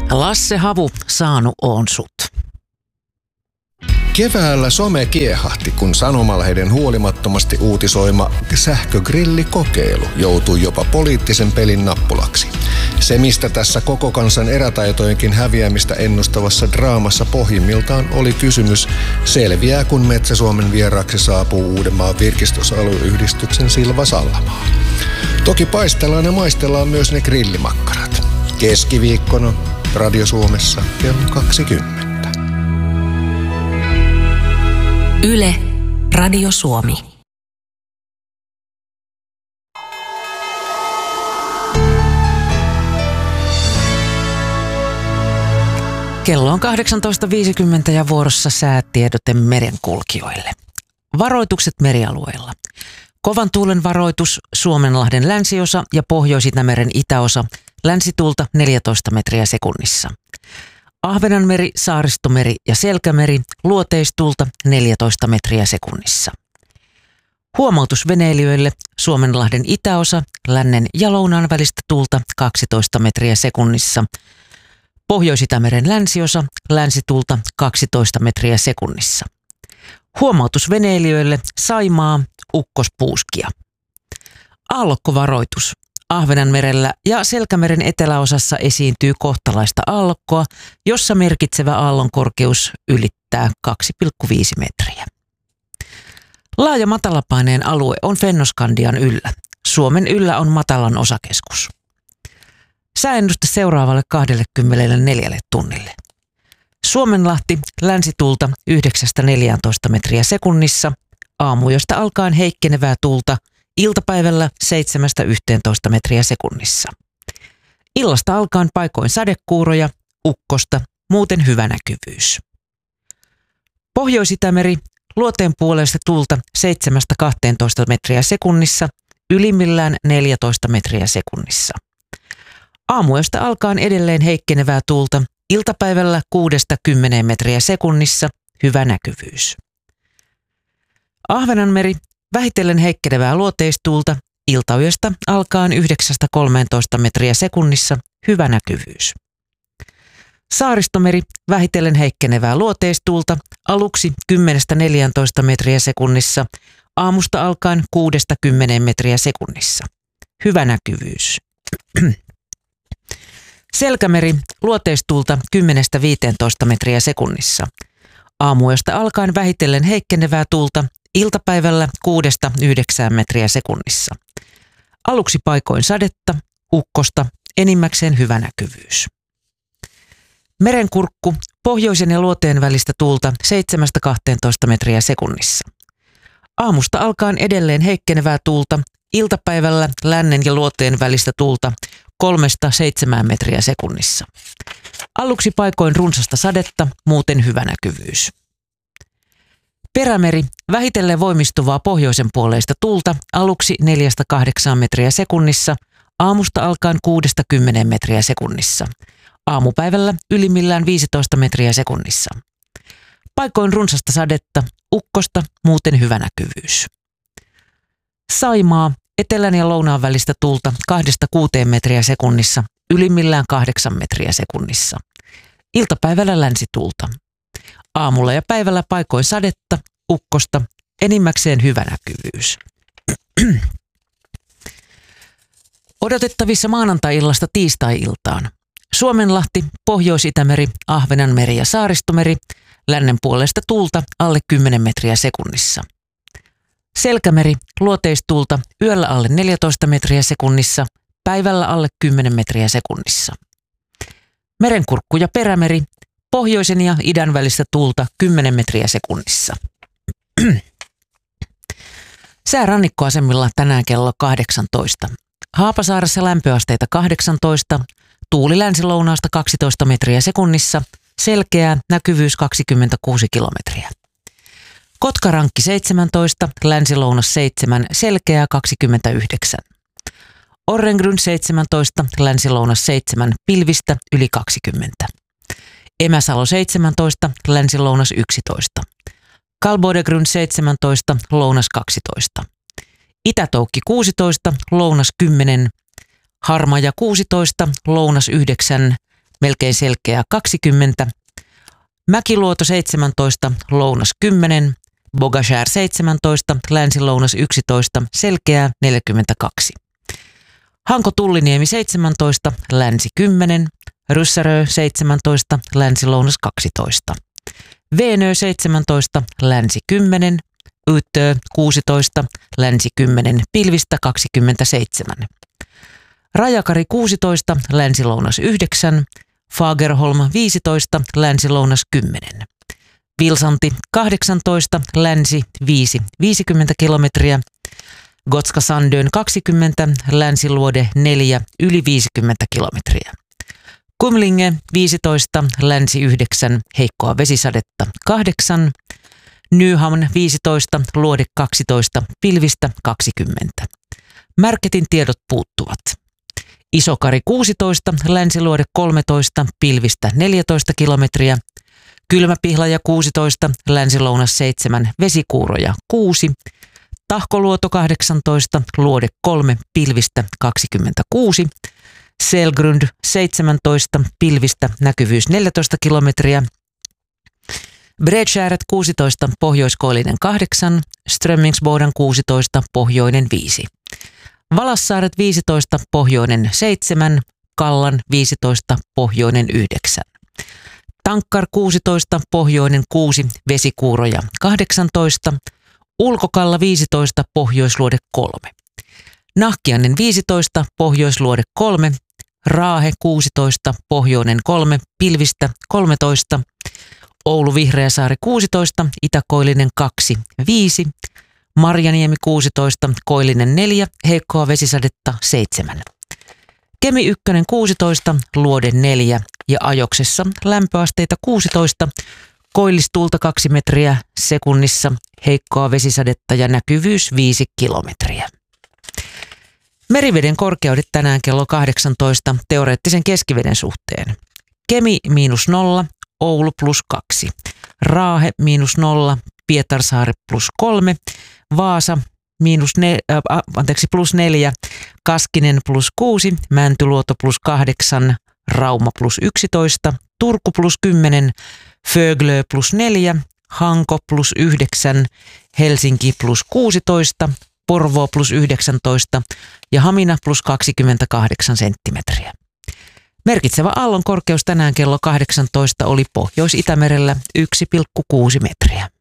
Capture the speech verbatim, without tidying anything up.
Lasse Havu, saanu oon sut. Keväällä some kiehahti, kun sanomalehden huolimattomasti uutisoima sähkögrillikokeilu joutui jopa poliittisen pelin nappulaksi. Se, mistä tässä koko kansan erätaitojenkin häviämistä ennustavassa draamassa pohjimmiltaan oli kysymys, selviää kun Metsä-Suomen vieraaksi saapuu Uudenmaan virkistysalueyhdistyksen Silva Sallamaa. Toki paistellaan ja maistellaan myös ne grillimakkarat. Keskiviikkona Radio Suomessa kello kaksikymmentä. Yle, Radio Suomi. Kello on kahdeksantoista viisikymmentä ja vuorossa säätiedote merenkulkijoille. Varoitukset merialueilla. Kovan tuulen varoitus Suomenlahden länsiosa ja Pohjois-Itämeren itäosa, länsituulta neljätoista metriä sekunnissa. Ahvenanmeri, Saaristomeri ja Selkämeri, luoteistulta neljätoista metriä sekunnissa. Huomautus veneilijöille, Suomenlahden itäosa, lännen ja lounaan välistä tuulta kaksitoista metriä sekunnissa. Pohjois-Itämeren länsiosa, länsitulta kaksitoista metriä sekunnissa. Huomautus veneilijöille, Saimaa, ukkospuuskia. Aallokkovaroitus. Ahvenanmerellä ja Selkämeren eteläosassa esiintyy kohtalaista aallokkoa, jossa merkitsevä aallonkorkeus ylittää kaksi pilkku viisi metriä. Laaja matalapaineen alue on Fennoskandian yllä. Suomen yllä on matalan osakeskus. Sääennuste seuraavalle kaksikymmentäneljä tunnille. Suomenlahti länsitulta yhdeksästä neljääntoista metriä sekunnissa, aamuyöstä alkaen heikkenevää tuulta, iltapäivällä seitsemästä yhteentoista metriä sekunnissa. Illasta alkaen paikoin sadekuuroja, ukkosta, muuten hyvä näkyvyys. Pohjois-Itämeri, luoteen puolesta tuulta seitsemästä kahteentoista metriä sekunnissa, ylimmillään neljätoista metriä sekunnissa. Aamuyöstä alkaen edelleen heikkenevää tuulta, iltapäivällä kuudesta kymmeneen metriä sekunnissa, hyvä näkyvyys. Ahvenanmeri, vähitellen heikkenevää luoteistuulta, iltayöstä alkaen yhdeksästä kolmeentoista metriä sekunnissa, hyvä näkyvyys. Saaristomeri, vähitellen heikkenevää luoteistuulta, aluksi kymmenestä neljääntoista metriä sekunnissa, aamusta alkaen kuudesta kymmeneen metriä sekunnissa, hyvä näkyvyys. Selkämeri, luoteistuulta kymmenestä viiteentoista metriä sekunnissa, aamuyöstä alkaen vähitellen heikkenevää tuulta, iltapäivällä kuudesta yhdeksään metriä sekunnissa. Aluksi paikoin sadetta, ukkosta, enimmäkseen hyvä näkyvyys. Merenkurkku, pohjoisen ja luoteen välistä tuulta seitsemästä kahteentoista metriä sekunnissa. Aamusta alkaen edelleen heikkenevää tuulta, iltapäivällä lännen ja luoteen välistä tuulta kolmesta seitsemään metriä sekunnissa. Aluksi paikoin runsasta sadetta, muuten hyvä näkyvyys. Perämeri, vähitellen voimistuvaa pohjoisen puoleista tuulta, aluksi neljästä kahdeksaan metriä sekunnissa, aamusta alkaen kuudesta kymmeneen metriä sekunnissa. Aamupäivällä ylimmillään viisitoista metriä sekunnissa. Paikoin runsasta sadetta, ukkosta, muuten hyvä näkyvyys. Saimaa, etelän ja lounaan välistä tuulta kahdesta kuuteen metriä sekunnissa, ylimmillään kahdeksan metriä sekunnissa. Iltapäivällä länsituulta. Aamulla ja päivällä paikoin sadetta, ukkosta, enimmäkseen hyvä näkyvyys. Odotettavissa maanantai-illasta tiistai-iltaan. Suomenlahti, Pohjois-Itämeri, Ahvenanmeri ja Saaristomeri, lännen puolesta tuulta alle kymmenen metriä sekunnissa. Selkämeri, luoteistuulta yöllä alle neljätoista metriä sekunnissa, päivällä alle kymmenen metriä sekunnissa. Merenkurkku ja Perämeri, pohjoisen ja idän välistä tuulta kymmenen metriä sekunnissa. Sää rannikkoasemilla tänään kello kahdeksantoista. Haapasaaressa lämpöasteita kahdeksantoista, tuuli länsilounaasta kaksitoista metriä sekunnissa, selkeää, näkyvyys kaksikymmentäkuusi kilometriä. Kotkarankki seitsemäntoista, länsilounas seitsemän, selkeää kaksikymmentäyhdeksän. Orrengryn seitsemäntoista, länsilounas seitsemän, pilvistä yli kaksikymmentä. Emäsalo seitsemäntoista, länsilounas yksitoista. Kalbodegryn seitsemäntoista, lounas kaksitoista. Itätoukki kuusitoista, lounas kymmenen. Harmaja kuusitoista, lounas yhdeksän. melkein selkeää kaksikymmentä, Mäkiluoto seitsemäntoista, lounas kymmenen, Bogashär seitsemäntoista, länsi-lounas yksitoista, selkeää neljäkymmentäkaksi. Hanko-Tulliniemi seitsemäntoista, länsi kymmenen, Ryssärö seitsemäntoista, länsi-lounas kaksitoista. Veenö seitsemäntoista, länsi kymmenen, Yttö kuusitoista, länsi kymmenen, pilvistä kaksikymmentäseitsemän. Rajakari kuusitoista, länsi-lounas yhdeksän, Fagerholm viisitoista, länsi-lounas kymmenen. Vilsanti kahdeksantoista, länsi viisi, viisikymmentä kilometriä. Gotska Sandön kaksikymmentä, länsiluode neljä, yli viisikymmentä kilometriä. Kumlinge viisitoista, länsi yhdeksän, heikkoa vesisadetta kahdeksan. Nyhamn viisitoista, luode kaksitoista, pilvistä kaksikymmentä. Märketin tiedot puuttuvat. Isokari kuusitoista, länsiluode kolmetoista, pilvistä neljätoista kilometriä. Kylmäpihlaja kuusitoista, länsi-lounas seitsemän, vesikuuroja kuusi. Tahkoluoto kahdeksantoista, luode kolme, pilvistä kaksikymmentäkuusi. Selgrund seitsemäntoista, pilvistä näkyvyys neljätoista kilometriä. Bredskäret kuusitoista, pohjoiskoillinen kahdeksan, Strömmingsboden kuusitoista, pohjoinen viisi. Valassaaret viisitoista, pohjoinen seitsemän, Kallan viisitoista, pohjoinen yhdeksän. Tankkar kuusitoista, pohjoinen kuusi, vesikuuroja kahdeksantoista, Ulkokalla viisitoista, pohjoisluode kolme. Nahkiainen viisitoista, pohjoisluode kolme, Raahe kuusitoista, pohjoinen kolme, pilvistä kolmetoista, Oulu Vihreäsaari kuusitoista, Itäkoillinen kaksi, viisi, Marjaniemi kuusitoista, Koillinen neljä, heikkoa vesisadetta seitsemän. Kemi ykkönen kuusitoista, luode neljä ja Ajoksessa lämpöasteita kuusitoista, koillistuulta kaksi metriä sekunnissa, heikkoa vesisadetta ja näkyvyys viisi kilometriä. Meriveden korkeudet tänään kello kahdeksantoista teoreettisen keskiveden suhteen. Kemi miinus nolla, Oulu plus kaksi, Raahe miinus nolla, Pietarsaari plus kolme, Vaasa miinus ne, äh, anteeksi, plus neljä, Kaskinen plus kuusi, Mäntyluoto plus kahdeksan, Rauma plus yksitoista, Turku plus kymmenen, Föglö plus neljä, Hanko plus yhdeksän, Helsinki plus kuusitoista, Porvoo plus yhdeksäntoista ja Hamina plus kaksikymmentäkahdeksan senttimetriä. Merkitsevä aallon korkeus tänään kello kahdeksantoista oli Pohjois-Itämerellä yksi pilkku kuusi metriä.